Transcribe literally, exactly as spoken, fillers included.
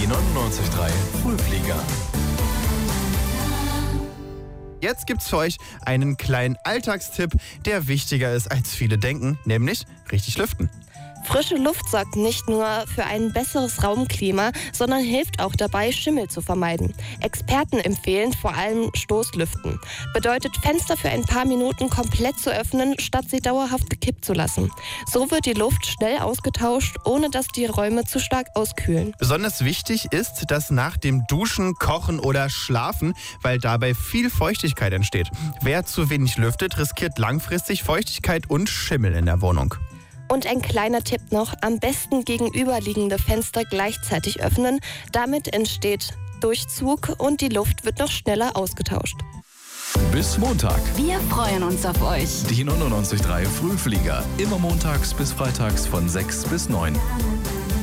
neunundneunzig Komma drei Frühflieger. Jetzt gibt's für euch einen kleinen Alltagstipp, der wichtiger ist, als viele denken, nämlich richtig lüften. Frische Luft sorgt nicht nur für ein besseres Raumklima, sondern hilft auch dabei, Schimmel zu vermeiden. Experten empfehlen vor allem Stoßlüften. Bedeutet, Fenster für ein paar Minuten komplett zu öffnen, statt sie dauerhaft gekippt zu lassen. So wird die Luft schnell ausgetauscht, ohne dass die Räume zu stark auskühlen. Besonders wichtig ist, dass nach dem Duschen, Kochen oder Schlafen, weil dabei viel Feuchtigkeit entsteht. Wer zu wenig lüftet, riskiert langfristig Feuchtigkeit und Schimmel in der Wohnung. Und ein kleiner Tipp noch, am besten gegenüberliegende Fenster gleichzeitig öffnen. Damit entsteht Durchzug und die Luft wird noch schneller ausgetauscht. Bis Montag. Wir freuen uns auf euch. Die neunundneunzig Komma drei Frühflieger. Immer montags bis freitags von sechs bis neun.